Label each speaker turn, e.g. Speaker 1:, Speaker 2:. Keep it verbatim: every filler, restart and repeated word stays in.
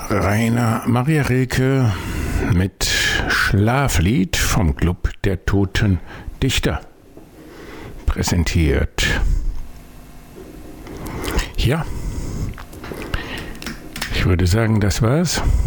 Speaker 1: Rainer Maria Rilke mit Schlaflied vom Club der Toten Dichter präsentiert. Ja, ich würde sagen, das war's.